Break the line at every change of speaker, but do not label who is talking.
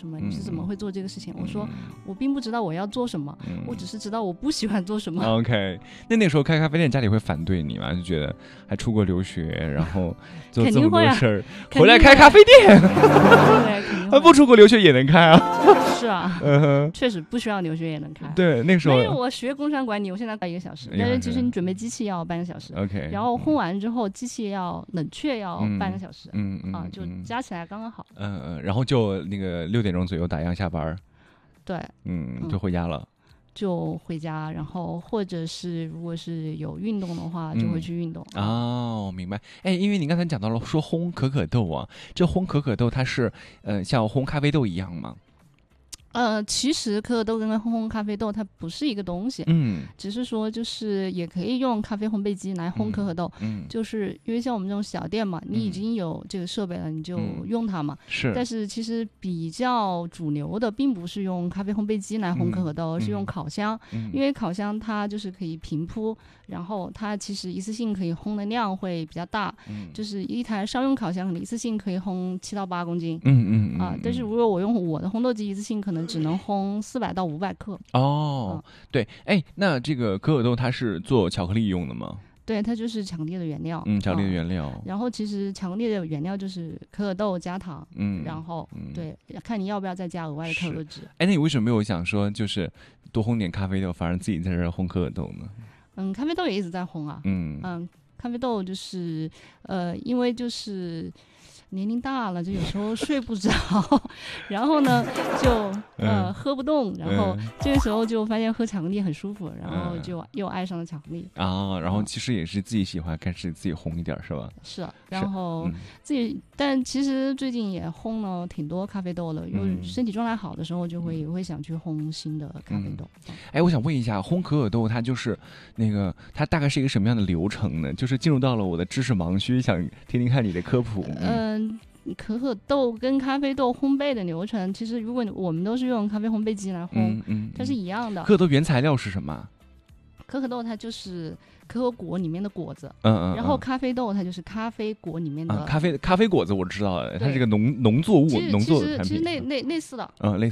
什么？你是怎么会做这个事情？我说我并不知道我要做什么，我只是知道我不喜欢做什么。
OK， 那时候开咖啡店，家里会反对你吗？就觉得还出国留学，然后做这么多事儿，回来开咖啡店，
对，
不出国留学也能开啊。
是啊，确实不需要留学也能开。
对，那个时候
没有，我学工商管理，我现在开1个小时，但是其实你准备机器要半个小时。
OK，
然后烘完之后，机器要冷却要半个小时。就加起来刚刚好。
然后就那个6点钟左右打烊下班。对，就回家了。
就回家，然后或者是如果是有运动的话，就会去运动。
哦，明白。哎，因为你刚才讲到了说烘可可豆啊，这烘可可豆它是像烘咖啡豆一样吗？
其实可可豆跟烘咖啡豆它不是一个东西，只是说就是也可以用咖啡烘焙机来烘可可豆，就是因为像我们这种小店嘛，你已经有这个设备了，你就用它嘛。
是。
但是其实比较主流的并不是用咖啡烘焙机来烘可可豆，而是用烤箱，因为烤箱它就是可以平铺，然后它其实一次性可以烘的量会比较大，就是一台商用烤箱可能一次性可以烘7到8公斤，但是如果我用我的烘豆机，一次性可能只能烘400到500克。
对，哎，那这个可可豆它是做巧克力用的吗？
对，它就是巧克力的原料。
巧克力的原料。
然后其实巧克力的原料就是可可豆加糖，然后对，看你要不要再加额外的可可脂。
哎，那你为什么没有想说就是多烘点咖啡豆，反而自己在这烘可可豆呢？
咖啡豆也一直在烘啊。咖啡豆就是因为就是年龄大了，就有时候睡不着，然后呢就喝不动，然后这个时候就发现喝巧克力很舒服，然后就又爱上了巧克力
然后其实也是自己喜欢，开始自己烘一点是吧？
是，然后自己，但其实最近也烘了挺多咖啡豆了，因为身体状态好的时候也会想去烘新的咖啡豆。
哎，我想问一下，烘可可豆它就是那个它大概是一个什么样的流程呢？就是进入到了我的知识盲区，想听听看你的科普。
可可豆跟咖啡豆烘焙的流程，其实如果我们都是用咖啡烘焙机来烘，它是一样的。
可可豆原材料是什么？
可可豆它就是可可果里面的果子，然后咖啡豆它就是咖啡果里面的
咖啡果子，我知道了，它是个农作物，农作的产品。
其实类似的，
类